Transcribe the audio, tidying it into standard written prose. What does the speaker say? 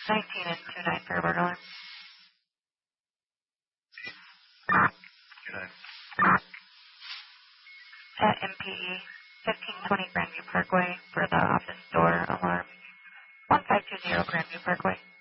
19 and 29 for a burglar. Good. At MPE, 1520 Grandview Parkway for the office door alarm. 1520 Grandview Parkway.